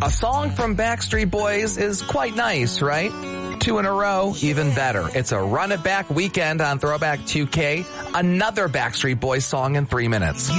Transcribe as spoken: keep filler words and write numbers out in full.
A song from Backstreet Boys is quite nice, right? Two in a row, even better. It's a run it back weekend on Throwback two K. Another Backstreet Boys song in three minutes.